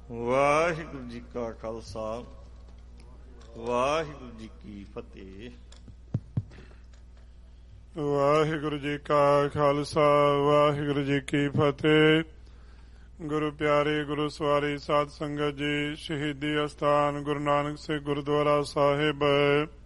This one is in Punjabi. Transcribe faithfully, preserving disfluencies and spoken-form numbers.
ਵਾਹਿਗੁਰੂ ਜੀ ਕਾ ਖਾਲਸਾ ਵਾਹਿਗੁਰੂ ਜੀ ਕੀ ਫਤਿਹ। ਵਾਹਿਗੁਰੂ ਜੀ ਕਾ ਖਾਲਸਾ ਵਾਹਿਗੁਰੂ ਜੀ ਕੀ ਫਤਿਹ। ਗੁਰੂ ਪਿਆਰੇ ਗੁਰੂ ਸਵਾਰੀ ਸਾਧ ਸੰਗਤ ਜੀ, ਸ਼ਹੀਦੀ ਅਸਥਾਨ ਗੁਰੂ ਨਾਨਕ ਸੇ ਗੁਰਦੁਆਰਾ ਸਾਹਿਬ